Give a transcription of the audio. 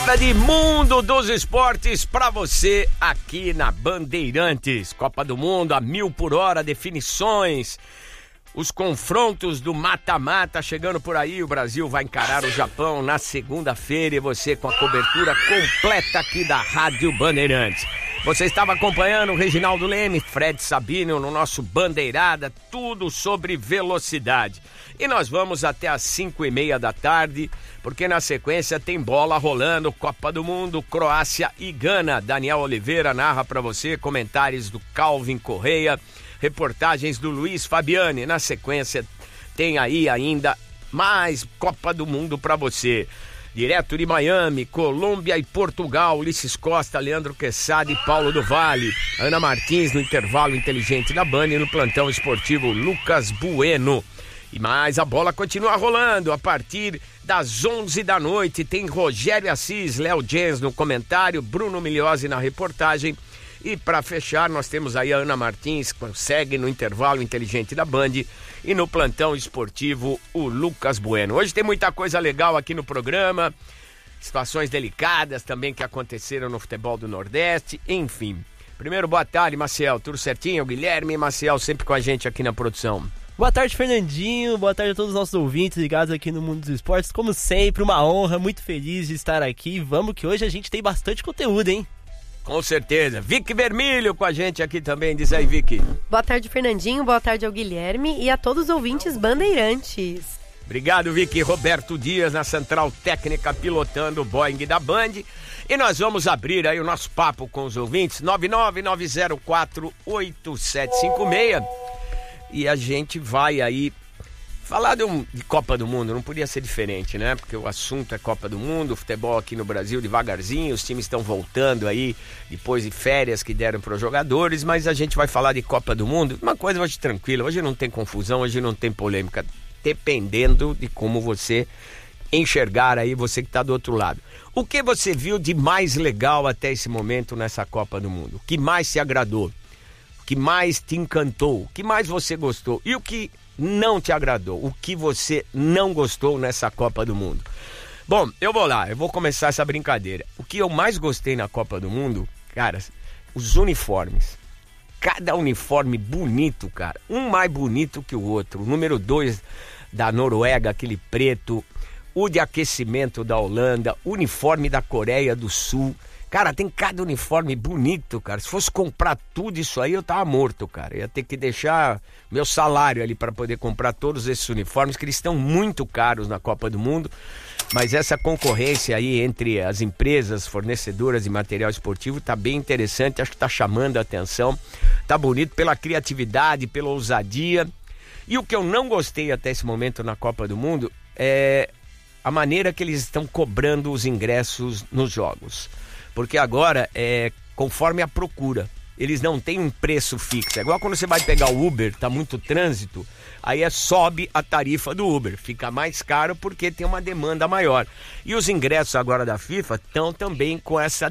Hora de Mundo dos Esportes pra você aqui na Bandeirantes. Copa do Mundo a 1000 por hora, definições, os confrontos do mata-mata chegando por aí. O Brasil vai encarar o Japão na segunda-feira e você com a cobertura completa aqui da Rádio Bandeirantes. Você estava acompanhando o Reginaldo Leme, Fred Sabino no nosso Bandeirada, tudo sobre velocidade. E nós vamos até às 5:30 da tarde, porque na sequência tem bola rolando, Copa do Mundo, Croácia e Gana. Daniel Oliveira narra para você, comentários do Calvin Correia, reportagens do Luiz Fabiani. Na sequência tem aí ainda mais Copa do Mundo para você. Direto de Miami, Colômbia e Portugal, Ulisses Costa, Leandro Quesada e Paulo do Vale. Ana Martins no intervalo inteligente da Band e no plantão esportivo Lucas Bueno. E mais, a bola continua rolando a partir das 11 da noite. Tem Rogério Assis, Léo Jens no comentário, Bruno Migliozzi na reportagem. E para fechar, nós temos aí a Ana Martins, que segue no intervalo inteligente da Band, e no plantão esportivo o Lucas Bueno. Hoje tem muita coisa legal aqui no programa, situações delicadas também que aconteceram no futebol do Nordeste, enfim. Primeiro, boa tarde, Maciel, tudo certinho? Guilherme e Maciel sempre com a gente aqui na produção. Boa tarde, Fernandinho, boa tarde a todos os nossos ouvintes ligados aqui no Mundo dos Esportes. Como sempre, uma honra, muito feliz de estar aqui. Vamos que hoje a gente tem bastante conteúdo, hein? Com certeza. Vicky Vermilho com a gente aqui também. Diz aí, Vicky. Boa tarde, Fernandinho. Boa tarde ao Guilherme e a todos os ouvintes bandeirantes. Obrigado, Vicky. Roberto Dias na Central Técnica pilotando o Boeing da Band. E nós vamos abrir aí o nosso papo com os ouvintes. 999048756. E a gente vai aí falar de Copa do Mundo. Não podia ser diferente, né? Porque o assunto é Copa do Mundo, o futebol aqui no Brasil devagarzinho, os times estão voltando aí depois de férias que deram para os jogadores, mas a gente vai falar de Copa do Mundo. Uma coisa hoje tranquila, hoje não tem confusão, hoje não tem polêmica, dependendo de como você enxergar aí, você que está do outro lado. O que você viu de mais legal até esse momento nessa Copa do Mundo? O que mais te agradou? O que mais te encantou? O que mais você gostou? E o que não te agradou? O que você não gostou nessa Copa do Mundo? Bom, eu vou começar essa brincadeira. O que eu mais gostei na Copa do Mundo, cara, os uniformes. Cada uniforme bonito, cara. Um mais bonito que o outro. O número 2 da Noruega, aquele preto. O de aquecimento da Holanda. O uniforme da Coreia do Sul. Cara, tem cada uniforme bonito, cara. Se fosse comprar tudo isso aí, eu tava morto, cara. Eu ia ter que deixar meu salário ali para poder comprar todos esses uniformes, que eles estão muito caros na Copa do Mundo. Mas essa concorrência aí entre as empresas fornecedoras de material esportivo tá bem interessante. Acho que tá chamando a atenção. Tá bonito pela criatividade, pela ousadia. E o que eu não gostei até esse momento na Copa do Mundo é a maneira que eles estão cobrando os ingressos nos jogos. Porque agora é conforme a procura. Eles não têm um preço fixo. É igual quando você vai pegar o Uber, tá muito trânsito, aí sobe a tarifa do Uber. Fica mais caro porque tem uma demanda maior. E os ingressos agora da FIFA estão também com essa